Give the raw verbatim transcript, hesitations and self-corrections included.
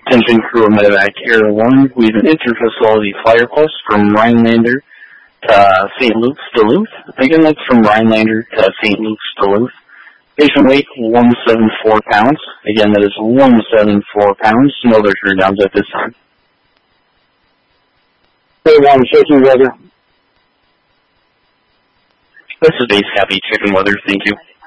Attention crew of Medevac Air one, we have an inter-facility flight request from Rhinelander to uh, Saint Luke's, Duluth. Again, that's from Rhinelander to Saint Luke's, Duluth. Patient weight, one hundred seventy-four pounds. Again, that is one hundred seventy-four pounds. No other turndowns at this time. Hey, one, checking weather. This is Base Copy, checking weather. Thank you.